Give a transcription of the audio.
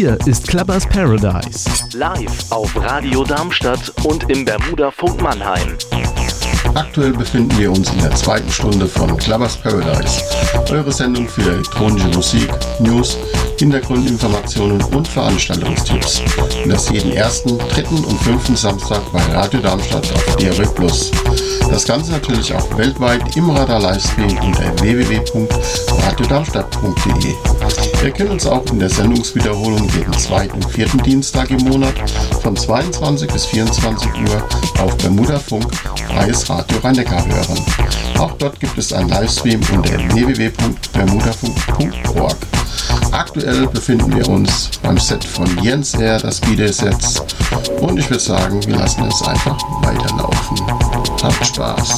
Hier ist Clubbers Paradise. Live auf Radio Darmstadt und im Bermuda-Funk Mannheim. Aktuell befinden wir uns in der zweiten Stunde von Clubbers Paradise, eure Sendung für elektronische Musik, News, Hintergrundinformationen und Veranstaltungstipps. Und das jeden ersten, dritten und fünften Samstag bei Radio Darmstadt auf DRW Plus. Das Ganze natürlich auch weltweit im Radar-Livestream unter www.radiodarmstadt.de. Ihr könnt uns auch in der Sendungswiederholung jeden zweiten und vierten Dienstag im Monat von 22 bis 24 Uhr auf Bermuda Funk, freies Radio Rhein-Neckar hören. Auch dort gibt es einen Livestream unter www.bermudafunk.org. Aktuell befinden wir uns beim Set von Jens R., das Video-Sets. Und ich würde sagen, wir lassen es einfach weiterlaufen. Habt Spaß!